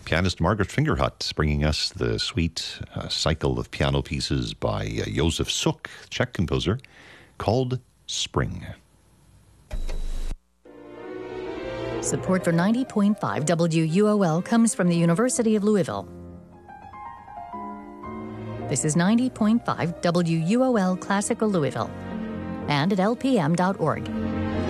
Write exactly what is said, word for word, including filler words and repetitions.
pianist Margaret Fingerhut bringing us the sweet uh, cycle of piano pieces by uh, Josef Suk, Czech composer, called Spring. Support for ninety point five W U O L comes from the University of Louisville. This is ninety point five W U O L Classical Louisville and at L P M dot org.